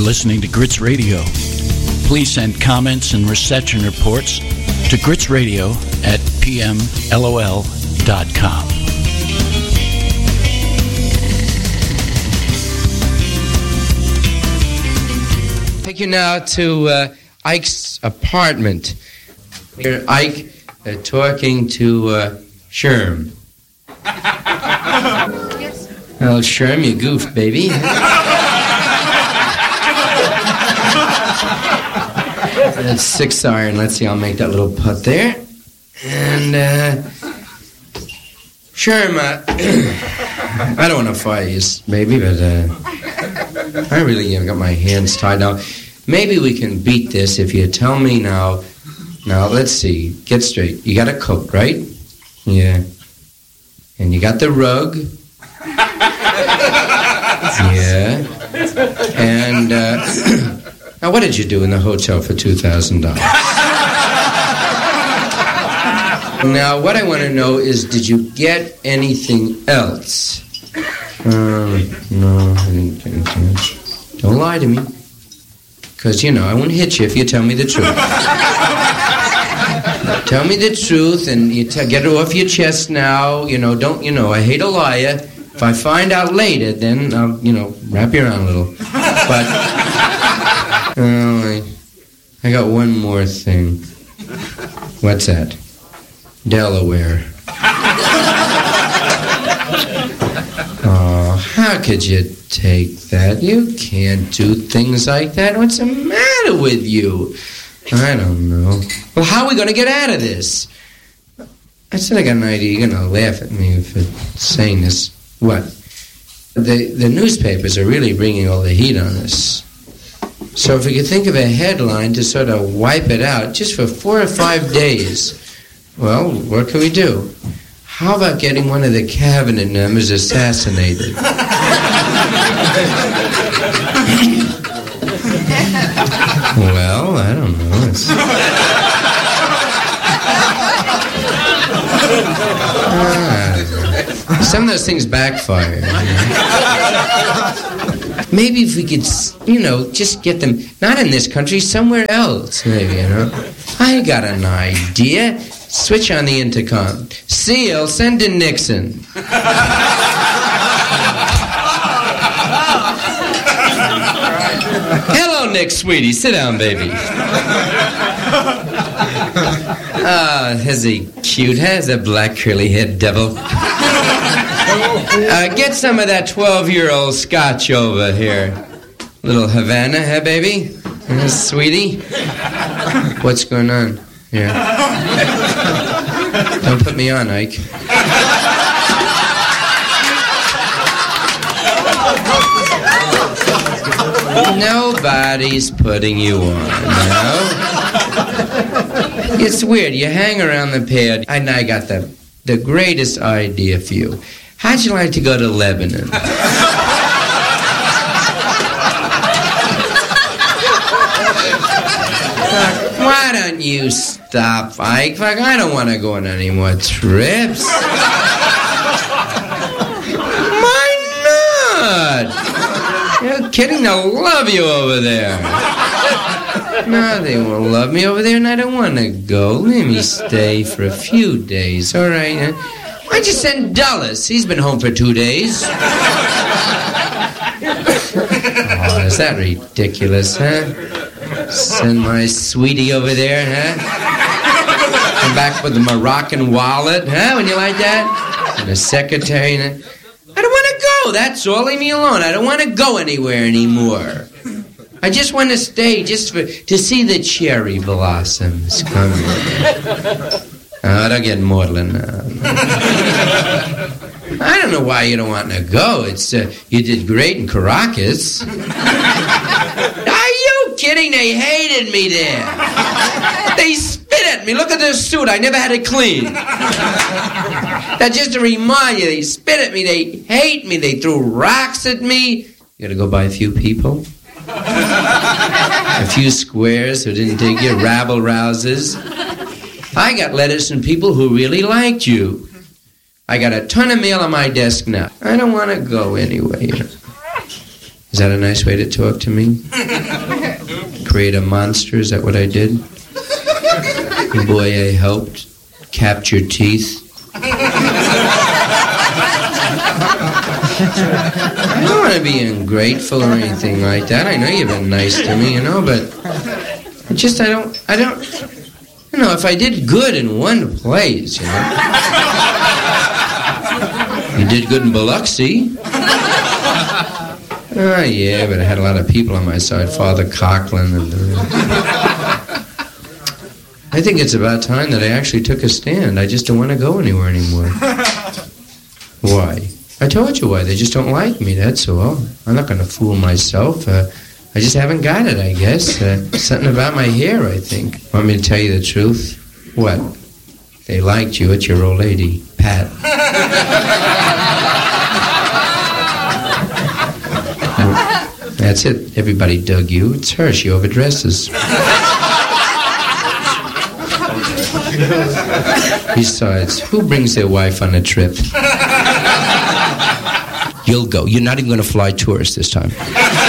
listening to Grits Radio. Please send comments and reception reports to gritsradio@pmlol.com. Take you now to Ike's apartment. Here, Ike talking to Sherm. Well, Sherm, you goofed, baby. That's 6 iron. Let's see, I'll make that little putt there. And, Sherm, I don't want to fight you, baby, but I really got my hands tied now. Maybe we can beat this if you tell me now. Now, let's see. Get straight. You got a coat, right? Yeah. And you got the rug. Yeah. And, now what did you do in the hotel for $2,000? Now, what I want to know is, did you get anything else? No, I didn't get anything else. Don't lie to me. Because, I won't hit you if you tell me the truth. Tell me the truth, and you get it off your chest now. Don't, I hate a liar. If I find out later, then I'll, wrap you around a little. But, I got one more thing. What's that? Delaware. Oh, how could you take that? You can't do things like that. What's the matter with you? I don't know. Well, how are we going to get out of this? I said I got an idea. You're going to laugh at me for saying this. What? The newspapers are really bringing all the heat on us. So if we could think of a headline to sort of wipe it out just for 4 or 5 days, well, what can we do? How about getting one of the cabinet members assassinated? Well, I don't know. Some of those things backfire. Maybe if we could, just get them, not in this country, somewhere else, maybe, I got an idea. Switch on the intercom. Seal, send in Nixon. Hello, Nick, sweetie. Sit down, baby. Is he cute? Has a black curly-haired devil. Get some of that 12-year-old scotch over here. Little Havana, huh, baby? Sweetie? What's going on? Yeah. Don't put me on, Ike. Nobody's putting you on, no? It's weird. You hang around the pad, and I got the greatest idea for you. How'd you like to go to Lebanon? Why don't you stop, Ike? Fuck, I don't want to go on any more trips. Why not? You're kidding? They'll love you over there. No, they won't love me over there, and I don't want to go. Let me stay for a few days, all right? Why don't you send Dulles? He's been home for 2 days. Oh, is that ridiculous, huh? Send my sweetie over there, huh? Come back with a Moroccan wallet, huh? When you like that? And a secretary. I don't want to go, that's all. Leave me alone. I don't want to go anywhere anymore. I just want to stay to see the cherry blossoms come in. Oh, don't get maudlin now. I don't know why you don't want to go. It's you did great in Caracas. Are you kidding? They hated me there. They spit at me. Look at this suit. I never had it clean. That's just to remind you. They spit at me. They hate me. They threw rocks at me. You got to go by a few people. A few squares who didn't dig you, rabble-rousers. I got letters from people who really liked you. I got a ton of mail on my desk now. I don't want to go anyway. Is that a nice way to talk to me? Create a monster, is that what I did? The boy I helped capture teeth. I don't want to be ungrateful or anything like that. I know you've been nice to me, but I don't, if I did good in one place, You did good in Biloxi. Oh, yeah, but I had a lot of people on my side. Father Coughlin and... I think it's about time that I actually took a stand. I just don't want to go anywhere anymore. Why? I told you why. They just don't like me, that's all. I'm not going to fool myself. I just haven't got it, I guess. Something about my hair, I think. Want me to tell you the truth? What? They liked you. It's your old lady, Pat. That's it. Everybody dug you. It's her. She overdresses. Besides, who brings their wife on a trip? You'll go. You're not even going to fly tourists this time.